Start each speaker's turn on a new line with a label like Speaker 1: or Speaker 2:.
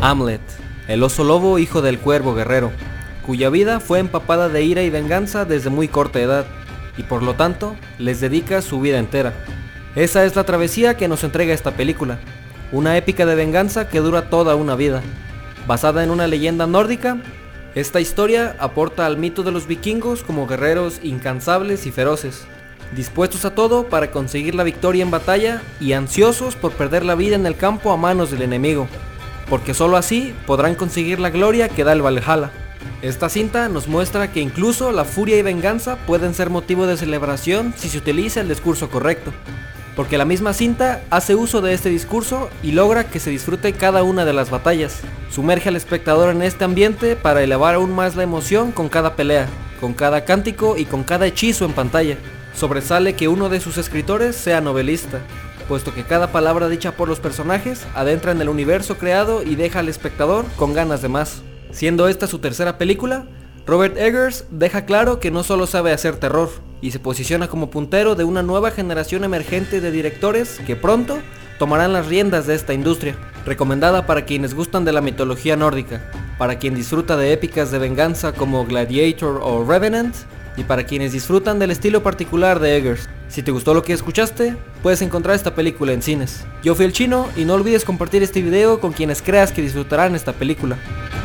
Speaker 1: Hamlet, el oso lobo hijo del cuervo guerrero, cuya vida fue empapada de ira y venganza desde muy corta edad, y por lo tanto les dedica su vida entera. Esa es la travesía que nos entrega esta película, una épica de venganza que dura toda una vida. Basada en una leyenda nórdica, esta historia aporta al mito de los vikingos como guerreros incansables y feroces, dispuestos a todo para conseguir la victoria en batalla y ansiosos por perder la vida en el campo a manos del enemigo, porque solo así podrán conseguir la gloria que da el Valhalla. Esta cinta nos muestra que incluso la furia y venganza pueden ser motivo de celebración si se utiliza el discurso correcto, porque la misma cinta hace uso de este discurso y logra que se disfrute cada una de las batallas. Sumerge al espectador en este ambiente para elevar aún más la emoción con cada pelea, con cada cántico y con cada hechizo en pantalla. Sobresale que uno de sus escritores sea novelista, puesto que cada palabra dicha por los personajes adentra en el universo creado y deja al espectador con ganas de más. Siendo esta su tercera película, Robert Eggers deja claro que no solo sabe hacer terror, y se posiciona como puntero de una nueva generación emergente de directores que pronto tomarán las riendas de esta industria. Recomendada para quienes gustan de la mitología nórdica, para quien disfruta de épicas de venganza como Gladiator o Revenant, y para quienes disfrutan del estilo particular de Eggers. Si te gustó lo que escuchaste, puedes encontrar esta película en cines. Yo fui el Chino y no olvides compartir este video con quienes creas que disfrutarán esta película.